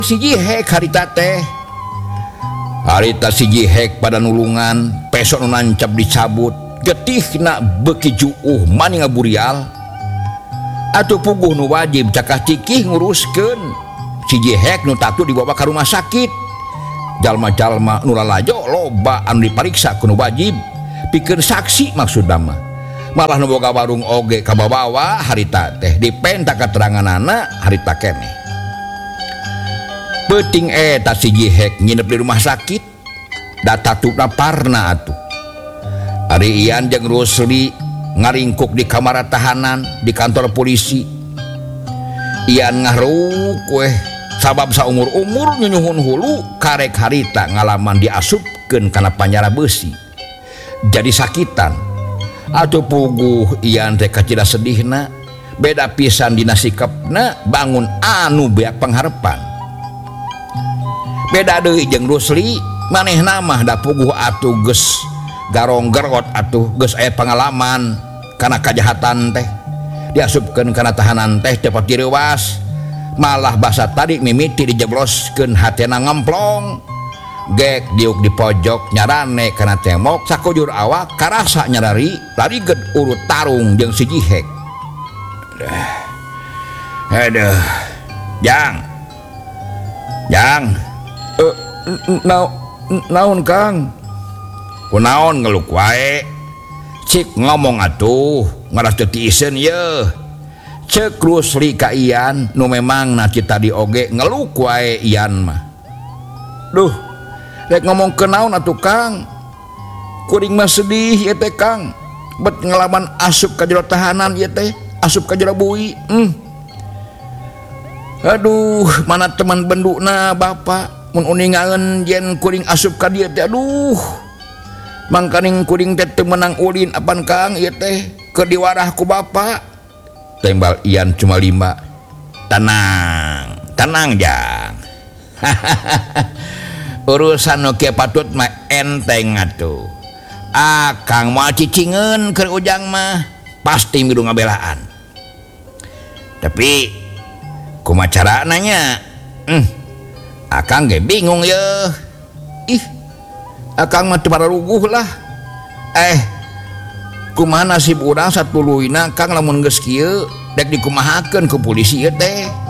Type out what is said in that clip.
siji hek harita teh harita siji hek pada nulungan pesok nu nancap dicabut getihna beuki juuh maning ngaburial atuh puguh nu wajib cakah cikih nguruskeun siji hek nu tatu dibawa ka rumah sakit. Jalma-jalma nu lalajo loba anu dipariksa ku nu wajib pikeun saksi maksudna mah malah nu boga warung oge kababawa harita teh dipenta keteranganana harita keneh. Peuting eta siji hek nginep di rumah sakit da tatupna parna atuh. Ari Ian jeung Rusli ngaringkuk di kamar tahanan di kantor polisi. Ian ngahruk weh sabab saumur-umur nyunyuhun hulu karek harita ngalaman diasupkeun kana panjara besi. Jadi sakitan. Atuh puguh Ian teh kacida sedihna beda pisan dina sikapna bangun anu beak pangharepan. Beda deui jeung Rusli manehna mah da puguh atuh geus garong gerot atuh geus aya pengalaman kana kajahatan teh diasupkeun kana tahanan teh cepat direuwas malah basa tadi mimiti dijebloskeun hatena ngemplong gek diuk di pojok nyarane kana tembok sakujur awak karasa nyarari lariged urut tarung jeung siji hek. Aduh Jang naon Kang? Kunaon ngeluk wae? Cik ngomong atuh, ngaras teu tiisen ye. Ceuk Rusli ka Ian nu memang na cita di oge ngeluk wae Ian mah. Duh, rek ngomong ke naon atuh Kang? Kuring mah sedih ye teh Kang. Bet ngalaman asup ka jero tahanan ye teh, asup ka jero bui. Aduh, mana teman benduna Bapak? Mun uningaeun yen kuring asup ka dieu teh aduh. Mangkaning kuring teh teu meunang ulin apan Kang ieu teh keur diwarah ku Bapak. Tembal Ian cuma 5. Tenang Jang. Urusan nu kieu patut mah enteng atuh. Akang moal cicingeun keur ujang mah pasti milu ngabelaan. Tapi kumaha carana nya? Akang ge bingung ye. Akang mah teu pararuguh lah. Kumaha nasib urang satuluyna Kang lamun geus kieu dek dikumahakeun ku polisi ieu teh.